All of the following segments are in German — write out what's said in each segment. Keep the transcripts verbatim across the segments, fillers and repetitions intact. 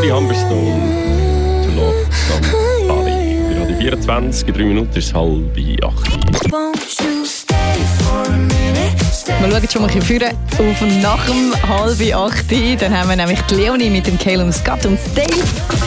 Charlie Humberstone. To Love Somebody. Wir haben die vierundzwanzig, in drei Minuten ist es halb acht. Wir schauen schon mal ein bisschen vor auf nach dem halb acht. Dann haben wir nämlich die Leonie mit dem Calum Scott und Stay.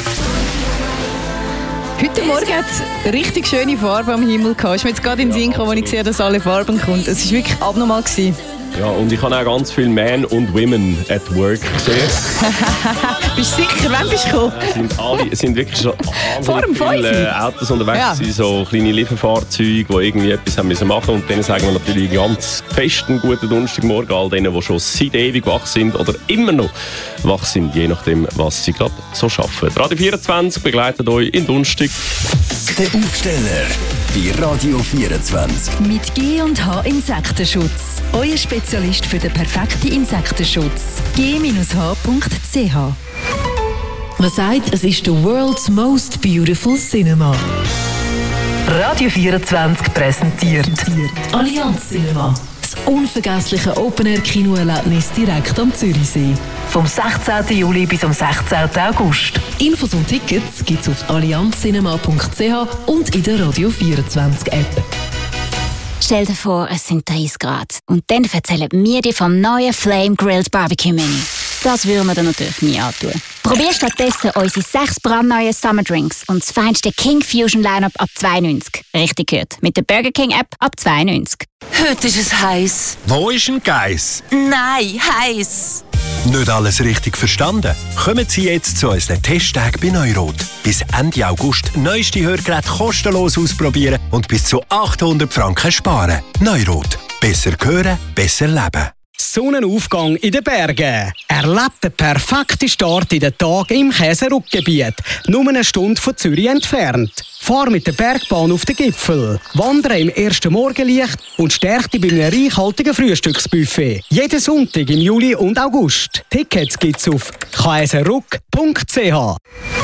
Heute Morgen hat es richtig schöne Farben am Himmel gehabt. Ich bin jetzt gerade in den Sinn gekommen, als ich gesehen habe, dass alle Farben kommen. Es war wirklich abnormal gewesen. Ja, und ich habe auch ganz viele Men und Women at Work gesehen. Bist du sicher, wann bist du gekommen? Es sind, alle, es sind wirklich schon Vor dem viele äh, Autos unterwegs, ja. sind so kleine Lieferfahrzeuge, die irgendwie etwas haben müssen machen. Und denen sagen wir natürlich ganz fest einen guten Donnerstagmorgen all denen, die schon seit ewig wach sind oder immer noch wach sind, je nachdem, was sie gerade so schaffen. Radio vierundzwanzig begleitet euch in Donnerstag. Der Aufsteller bei Radio vierundzwanzig. Mit G und H Insektenschutz. Euer Spezialist für den perfekten Insektenschutz. G H punkt C H. Man sagt, es ist the world's most beautiful cinema. Radio vierundzwanzig präsentiert Allianz Cinema. Das unvergessliche Open-Air-Kinoerlebnis direkt am Zürichsee. Vom sechzehnten Juli bis zum sechzehnten August. Infos und Tickets gibt's auf allianz cinema punkt C H und in der Radio vierundzwanzig App. Stell dir vor, es sind dreißig Grad. Und dann erzählen wir dir vom neuen Flame Grilled Barbecue Menü. Das würden wir dir natürlich nie antun. Probier stattdessen unsere sechs brandneuen Summer Drinks und das feinste King Fusion Lineup ab zwei neunzig. Richtig gehört. Mit der Burger King App ab zwei neunzig. Heute ist es heiß. Wo ist ein Geiss? Nein, heiß. Nicht alles richtig verstanden? Kommen Sie jetzt zu unseren Testtagen bei Neurot. Bis Ende August neueste Hörgeräte kostenlos ausprobieren und bis zu achthundert Franken sparen. Neurot. Besser hören, besser leben. Sonnenaufgang in den Bergen. Erlebt den perfekten Start in den Tag im Käseruckgebiet. Nur eine Stunde von Zürich entfernt. Fahr mit der Bergbahn auf den Gipfel. Wandere im ersten Morgenlicht und stärk dich bei einem reichhaltigen Frühstücksbuffet. Jeden Sonntag im Juli und August. Tickets gibt's auf käseruck punkt C H.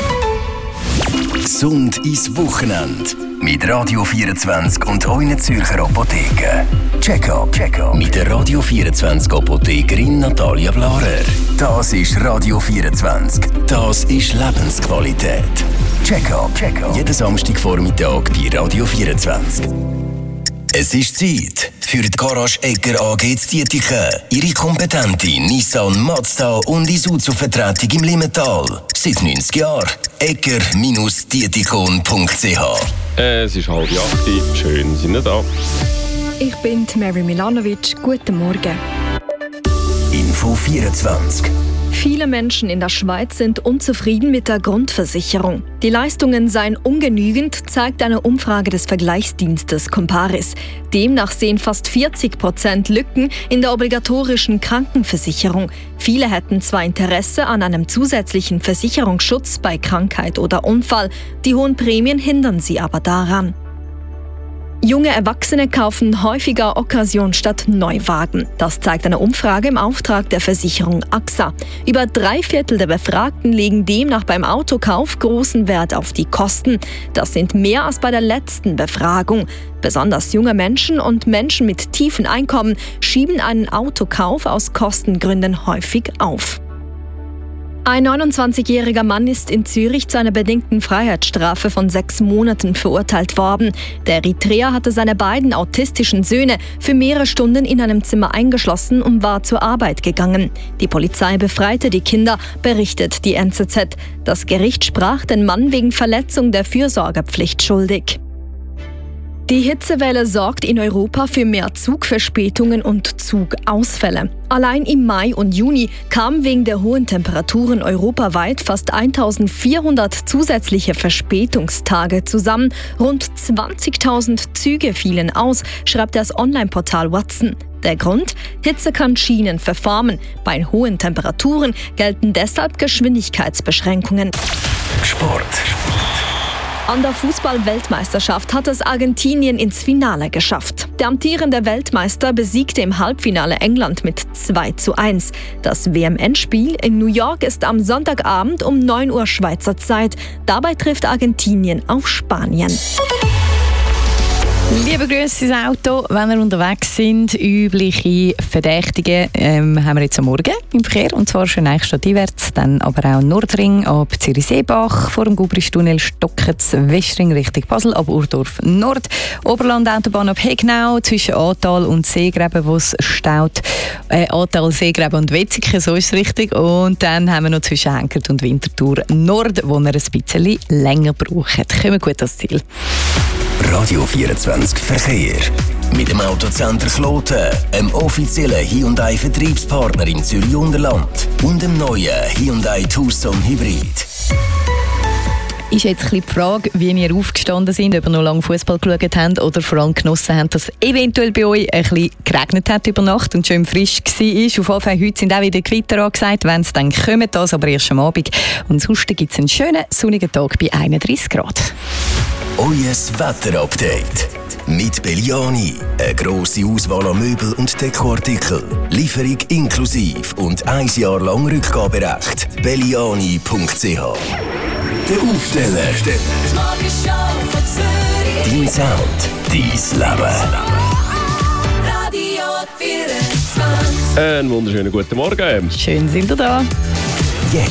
Gesund ins Wochenende. Mit Radio vierundzwanzig und euren Zürcher Apotheken. Check-up, Check-up mit der Radio vierundzwanzig Apothekerin Natalia Blarer. Das ist Radio vierundzwanzig. Das ist Lebensqualität. Check-up, Check-up jeden Samstagvormittag bei Radio vierundzwanzig. Es ist Zeit für die Garage Egger A G zu Dietiken. Ihre kompetente Nissan, Mazda und Isuzu-Vertretung im Limmental. Seit neunzig Jahren. egger Dietikon punkt C H. Es ist halb acht, schön sind wir da. Ich bin Mary Milanovic. Guten Morgen. Info vierundzwanzig. Viele Menschen in der Schweiz sind unzufrieden mit der Grundversicherung. Die Leistungen seien ungenügend, zeigt eine Umfrage des Vergleichsdienstes Comparis. Demnach sehen fast vierzig Prozent Lücken in der obligatorischen Krankenversicherung. Viele hätten zwar Interesse an einem zusätzlichen Versicherungsschutz bei Krankheit oder Unfall, die hohen Prämien hindern sie aber daran. Junge Erwachsene kaufen häufiger Occasion statt Neuwagen. Das zeigt eine Umfrage im Auftrag der Versicherung A X A. Über drei Viertel der Befragten legen demnach beim Autokauf großen Wert auf die Kosten. Das sind mehr als bei der letzten Befragung. Besonders junge Menschen und Menschen mit tiefen Einkommen schieben einen Autokauf aus Kostengründen häufig auf. Ein neunundzwanzigjähriger Mann ist in Zürich zu einer bedingten Freiheitsstrafe von sechs Monaten verurteilt worden. Der Eritreer hatte seine beiden autistischen Söhne für mehrere Stunden in einem Zimmer eingeschlossen und war zur Arbeit gegangen. Die Polizei befreite die Kinder, berichtet die N Z Z. Das Gericht sprach den Mann wegen Verletzung der Fürsorgepflicht schuldig. Die Hitzewelle sorgt in Europa für mehr Zugverspätungen und Zugausfälle. Allein im Mai und Juni kamen wegen der hohen Temperaturen europaweit fast eintausendvierhundert zusätzliche Verspätungstage zusammen. Rund zwanzigtausend Züge fielen aus, schreibt das Online-Portal Watson. Der Grund? Hitze kann Schienen verformen. Bei hohen Temperaturen gelten deshalb Geschwindigkeitsbeschränkungen. Sport. An der Fußball-Weltmeisterschaft hat es Argentinien ins Finale geschafft. Der amtierende Weltmeister besiegte im Halbfinale England mit zwei zu eins. Das W M-Endspiel in New York ist am Sonntagabend um neun Uhr Schweizer Zeit. Dabei trifft Argentinien auf Spanien. Liebe Grüße ins Auto, wenn ihr unterwegs sind. Übliche Verdächtige ähm, haben wir jetzt am Morgen im Verkehr. Und zwar schon eigentlich stadteinwärts, dann aber auch Nordring ab Zürichseebach, vor dem Gubristunnel Stockitz, Westring Richtung Basel, ab Urdorf Nord, Oberland-Autobahn ab Hegnau, zwischen Atal und Seegräben, wo es staut. Äh, Atal, Seegräben und Wetzikon, so ist es richtig. Und dann haben wir noch zwischen Henkert und Winterthur Nord, wo wir ein bisschen länger brauchen. Kommen wir gut ans Ziel. Radio vierundzwanzig Verkehr. Mit dem Autocenter Kloten, einem offiziellen Hyundai-Vertriebspartner im Zürich-Unterland und dem neuen Hyundai Tucson Hybrid. Ist jetzt ein bisschen die Frage, wie ihr aufgestanden seid, ob ihr noch lange Fußball geschaut habt oder vor allem genossen habt, dass es eventuell bei euch ein bisschen geregnet hat über Nacht und schön frisch war. Auf jeden Fall, heute sind auch wieder Gewitter angesagt, wenn es dann kommen, das aber erst am Abend. Und sonst gibt es einen schönen sonnigen Tag bei einunddreißig Grad. Euer Wetterupdate. Mit Belliani. Eine grosse Auswahl an Möbel und Dekoartikeln. Lieferung inklusiv und ein Jahr lang Rückgaberecht. belliani punkt c h. Der Aufsteller. Dein Sound. Dein Leben. Radio vierundzwanzig. Einen wunderschönen guten Morgen. Schön sind ihr da. Jetzt